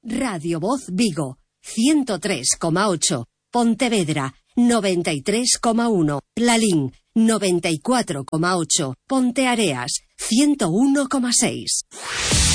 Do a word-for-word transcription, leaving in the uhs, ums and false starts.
Radio Voz Vigo, ciento tres coma ocho. Pontevedra, noventa y tres coma uno. Lalín, noventa y cuatro coma ocho. Ponteareas, ciento uno coma seis.